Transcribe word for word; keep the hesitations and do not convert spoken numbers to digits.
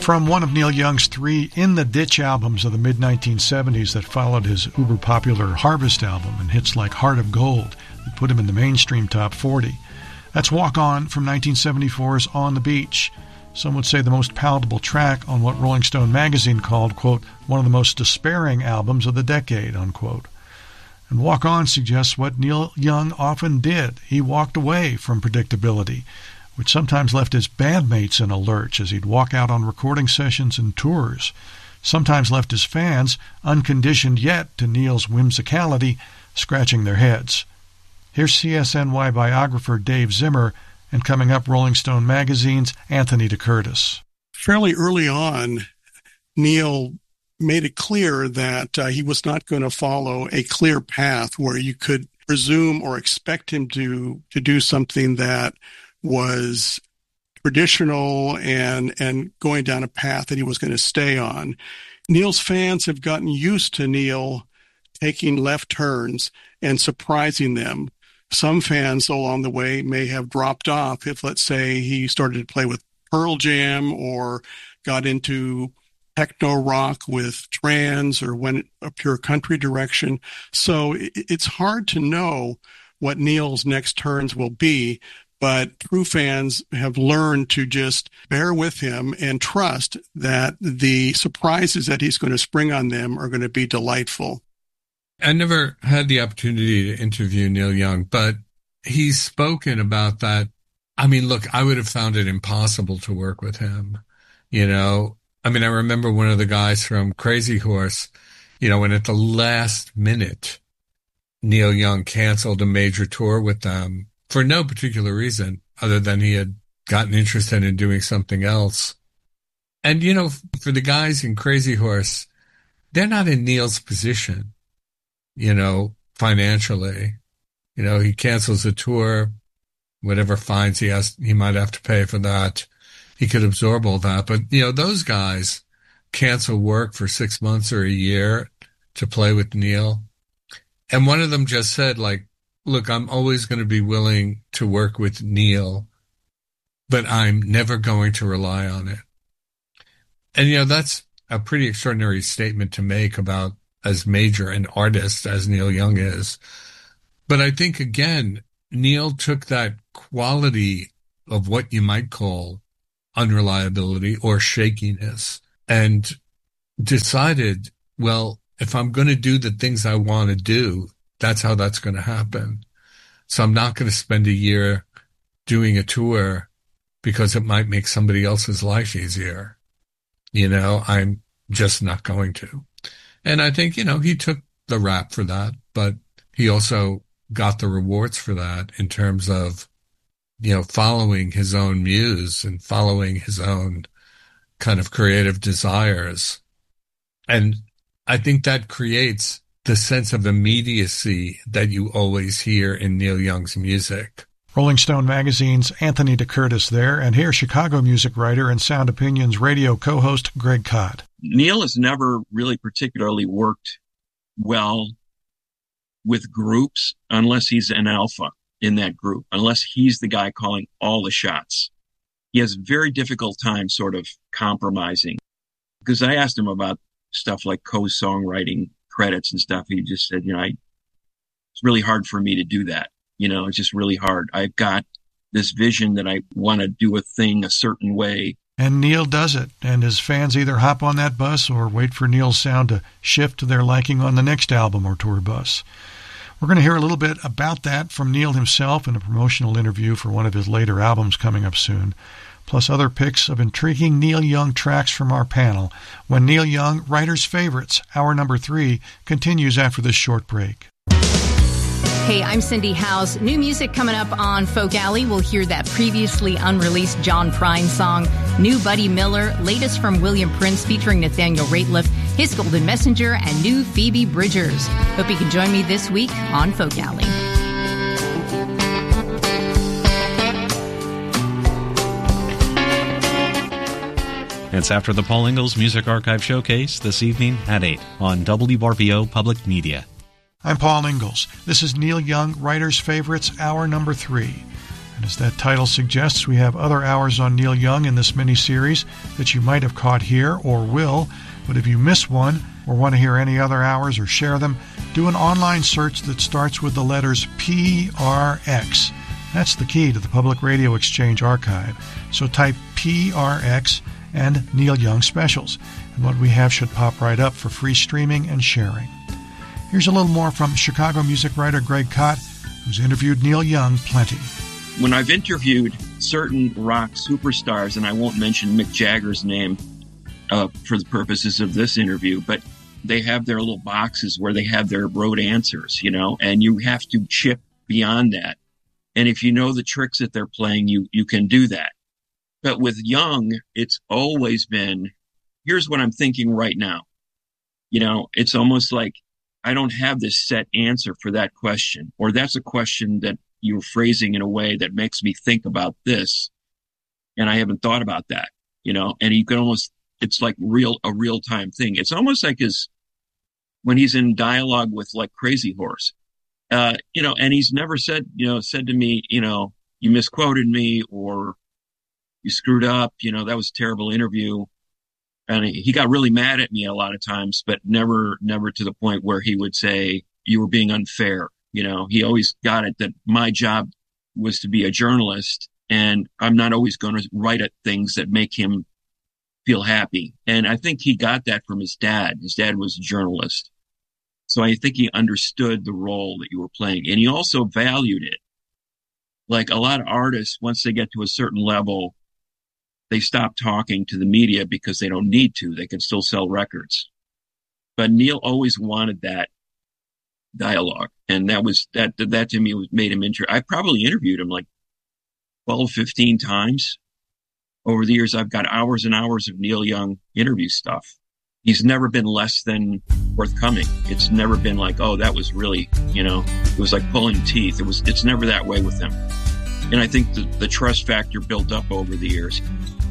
From one of Neil Young's three In the Ditch albums of the mid nineteen seventies that followed his uber-popular Harvest album and hits like Heart of Gold that put him in the mainstream top forty. That's Walk On from nineteen seventy-four's On the Beach. Some would say the most palatable track on what Rolling Stone magazine called, quote, one of the most despairing albums of the decade, unquote. And Walk On suggests what Neil Young often did. He walked away from predictability, which sometimes left his bandmates in a lurch as he'd walk out on recording sessions and tours, sometimes left his fans, unconditioned yet to Neil's whimsicality, scratching their heads. Here's C S N Y biographer Dave Zimmer, and coming up, Rolling Stone magazine's Anthony DeCurtis. Fairly early on, Neil made it clear that uh, he was not going to follow a clear path where you could presume or expect him to, to do something that was traditional and and going down a path that he was going to stay on. Neil's fans have gotten used to Neil taking left turns and surprising them. Some fans along the way may have dropped off if, let's say, he started to play with Pearl Jam or got into techno rock with trance or went a pure country direction. So it's hard to know what Neil's next turns will be. But true fans have learned to just bear with him and trust that the surprises that he's going to spring on them are going to be delightful. I never had the opportunity to interview Neil Young, but he's spoken about that. I mean, look, I would have found it impossible to work with him. You know, I mean, I remember one of the guys from Crazy Horse, you know, when at the last minute, Neil Young canceled a major tour with them, for no particular reason other than he had gotten interested in doing something else. And, you know, for the guys in Crazy Horse, they're not in Neil's position, you know, financially. You know, he cancels a tour, whatever fines he has, he might have to pay for that. He could absorb all that. But, you know, those guys cancel work for six months or a year to play with Neil. And one of them just said, like, look, I'm always going to be willing to work with Neil, but I'm never going to rely on it. And, you know, that's a pretty extraordinary statement to make about as major an artist as Neil Young is. But I think, again, Neil took that quality of what you might call unreliability or shakiness and decided, well, if I'm going to do the things I want to do, that's how that's going to happen. So I'm not going to spend a year doing a tour because it might make somebody else's life easier. You know, I'm just not going to. And I think, you know, he took the rap for that, but he also got the rewards for that in terms of, you know, following his own muse and following his own kind of creative desires. And I think that creates the sense of immediacy that you always hear in Neil Young's music. Rolling Stone magazine's Anthony DeCurtis there, and here's Chicago music writer and Sound Opinions radio co-host Greg Kot. Neil has never really particularly worked well with groups unless he's an alpha in that group, unless he's the guy calling all the shots. He has a very difficult time sort of compromising. Because I asked him about stuff like co-songwriting credits and stuff. He just said, you know, I, it's really hard for me to do that. You know, it's just really hard. I've got this vision that I want to do a thing a certain way. And Neil does it, and his fans either hop on that bus or wait for Neil's sound to shift to their liking on the next album or tour bus. We're going to hear a little bit about that from Neil himself in a promotional interview for one of his later albums coming up soon, plus other picks of intriguing Neil Young tracks from our panel when Neil Young, Writer's Favorites, hour number three, continues after this short break. Hey, I'm Cindy House. New music coming up on Folk Alley. We'll hear that previously unreleased John Prine song, new Buddy Miller, latest from William Prince featuring Nathaniel Rateliff, His Golden Messenger, and new Phoebe Bridgers. Hope you can join me this week on Folk Alley. It's after the Paul Ingalls Music Archive Showcase this evening at eight on W R V O Public Media. I'm Paul Ingalls. This is Neil Young, Writer's Favorites, hour number three. And as that title suggests, we have other hours on Neil Young in this mini-series that you might have caught here or will. But if you miss one or want to hear any other hours or share them, do an online search that starts with the letters P R X. That's the key to the Public Radio Exchange archive. So type P R X and Neil Young Specials, and what we have should pop right up for free streaming and sharing. Here's a little more from Chicago music writer Greg Kot, who's interviewed Neil Young plenty. When I've interviewed certain rock superstars, and I won't mention Mick Jagger's name uh, for the purposes of this interview, but they have their little boxes where they have their rote answers, you know, and you have to chip beyond that. And if you know the tricks that they're playing, you you can do that. But with Young, it's always been, here's what I'm thinking right now. You know, it's almost like I don't have this set answer for that question, or that's a question that you're phrasing in a way that makes me think about this. And I haven't thought about that, you know, and you can almost, it's like real, a real time thing. It's almost like his, when he's in dialogue with like Crazy Horse, uh, you know, and he's never said, you know, said to me, you know, you misquoted me or you screwed up, you know, that was a terrible interview. And he got really mad at me a lot of times, but never, never to the point where he would say you were being unfair. You know, he always got it that my job was to be a journalist, and I'm not always going to write at things that make him feel happy. And I think he got that from his dad. His dad was a journalist. So I think he understood the role that you were playing, and he also valued it. Like a lot of artists, once they get to a certain level, they stop talking to the media because they don't need to. They can still sell records. But Neil always wanted that dialogue. And that was, that, that to me made him interesting. I probably interviewed him like twelve, fifteen times over the years. I've got hours and hours of Neil Young interview stuff. He's never been less than forthcoming. It's never been like, oh, that was really, you know, it was like pulling teeth. It was, it's never that way with him. And I think the, the trust factor built up over the years.